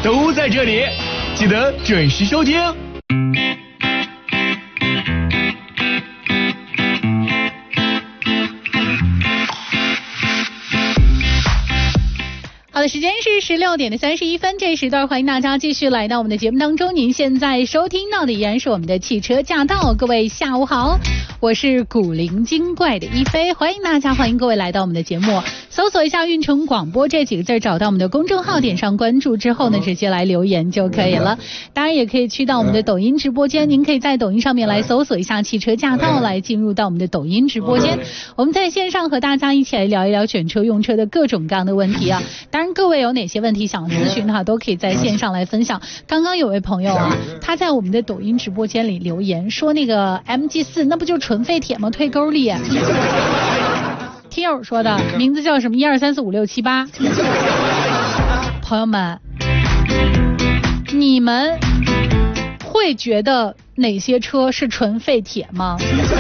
都在这里，记得准时收听。 好的，时间是16点31分，这时段欢迎大家继续来到我们的节目当中。您现在收听到的依然是我们的汽车驾到，各位下午好，我是古灵精怪的一飞，欢迎大家，欢迎各位来到我们的节目。搜索一下运城广播这几个字，找到我们的公众号，点上关注之后呢，直接来留言就可以了。当然也可以去到我们的抖音直播间，您可以在抖音上面来搜索一下汽车驾到，来进入到我们的抖音直播间。我们在线上和大家一起来聊一聊选车用车的各种各样的问题啊。当然各位有哪些问题想咨询的话，都可以在线上来分享。刚刚有位朋友啊，他在我们的抖音直播间里留言说，那个 MG4 那不就纯废铁吗？退沟里。听友说的，名字叫什么123456788。朋友们，你们会觉得哪些车是纯废铁吗？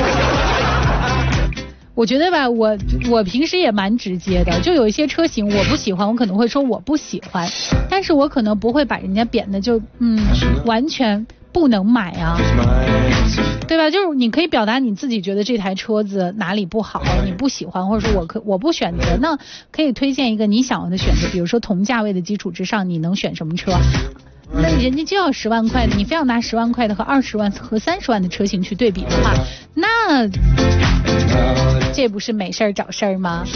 我觉得吧，我平时也蛮直接的，就有一些车型我不喜欢，我可能会说我不喜欢，但是我可能不会把人家贬的就完全不能买啊，对吧？就是你可以表达你自己觉得这台车子哪里不好，你不喜欢，或者说我不选择，那可以推荐一个你想要的选择，比如说同价位的基础之上，你能选什么车？那人家就要10万块的，你非要拿10万块的和20万和30万的车型去对比的话，那这不是没事儿找事儿吗？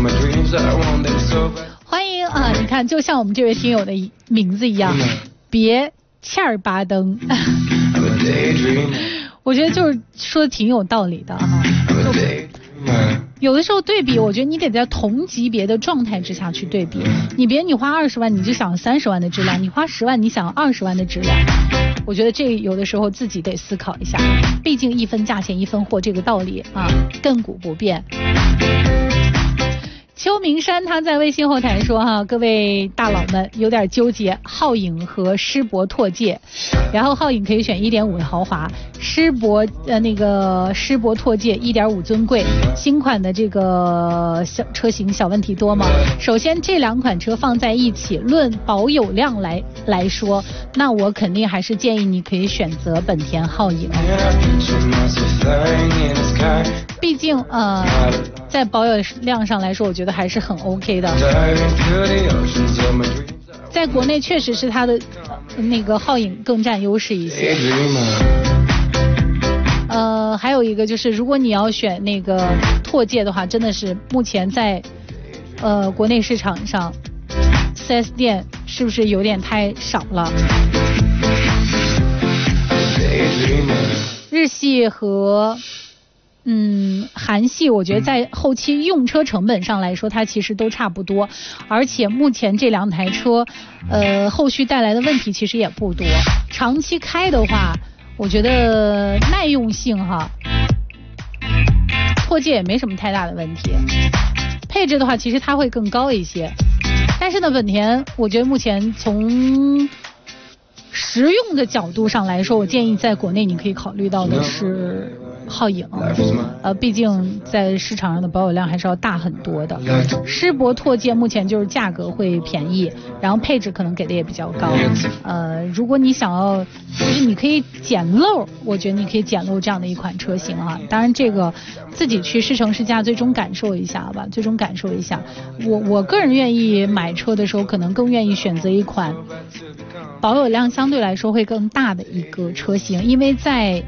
欢迎啊！你看，就像我们这位听友的名字一样，别欠儿巴登。我觉得就是说的挺有道理的哈。有的时候对比，我觉得你得在同级别的状态之下去对比。你别你花20万你就想30万的质量，你花10万你想20万的质量。我觉得这有的时候自己得思考一下，毕竟一分价钱一分货这个道理啊，亘古不变。邱明山他在微信后台说哈，各位大佬们有点纠结皓影和狮博拓界，然后皓影可以选 1.5 的豪华，狮博狮博拓界 1.5 尊贵，新款的这个车型小问题多吗？首先这两款车放在一起论保有量来说，那我肯定还是建议你可以选择本田皓影，毕竟在保有量上来说，我觉得还是很 OK 的。在国内确实是它的那个皓影更占优势一些。还有一个就是，如果你要选那个拓界的话，真的是目前在国内市场上 4S 店是不是有点太少了？日系和韩系我觉得在后期用车成本上来说它其实都差不多，而且目前这两台车后续带来的问题其实也不多，长期开的话我觉得耐用性哈，拓界也没什么太大的问题，配置的话其实它会更高一些，但是呢本田我觉得目前从实用的角度上来说，我建议在国内你可以考虑到的是皓影，毕竟在市场上的保有量还是要大很多的。狮博拓界目前就是价格会便宜，然后配置可能给的也比较高。如果你想要，就是你可以捡漏，我觉得你可以捡漏这样的一款车型啊。当然这个自己去试乘试驾，最终感受一下吧，最终感受一下。我个人愿意买车的时候，可能更愿意选择一款保有量相对来说会更大的一个车型，因为在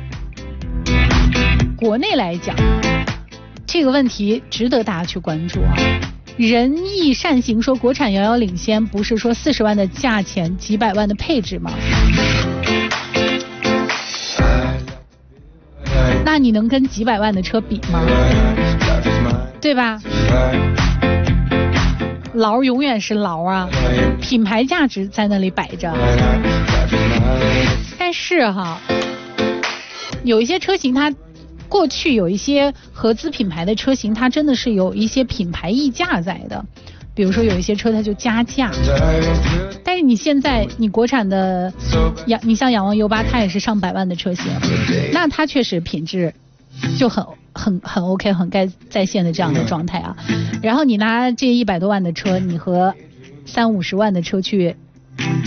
国内来讲这个问题值得大家去关注啊。仁义善行说国产遥遥领先，不是说40万的价钱几百万的配置吗？那你能跟几百万的车比吗？对吧？劳永远是劳啊，品牌价值在那里摆着。但是哈，有一些车型它过去有一些合资品牌的车型，它真的是有一些品牌溢价在的，比如说有一些车它就加价，但是你现在你国产的你像仰望 U8 它也是上百万的车型，那它确实品质就很 OK 很该在线的这样的状态啊。然后你拿这100多万的车，你和30-50万的车去